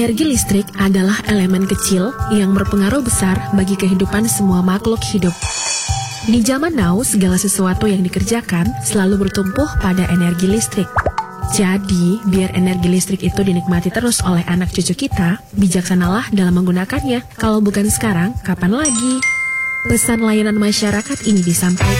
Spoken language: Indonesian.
Energi listrik adalah elemen kecil yang berpengaruh besar bagi kehidupan semua makhluk hidup. Di zaman now, segala sesuatu yang dikerjakan selalu bertumpu pada energi listrik. Jadi, biar energi listrik itu dinikmati terus oleh anak cucu kita, bijaksanalah dalam menggunakannya. Kalau bukan sekarang, kapan lagi? Pesan layanan masyarakat ini disampaikan